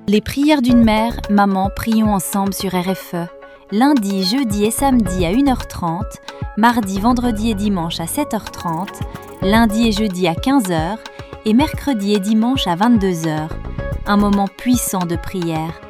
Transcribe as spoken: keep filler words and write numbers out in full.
Les prières d'une mère, maman, prions ensemble sur R F E. Lundi, jeudi et samedi à une heure trente, mardi, vendredi et dimanche à sept heures trente, lundi et jeudi à quinze heures et mercredi et dimanche à vingt-deux heures. Un moment puissant de prière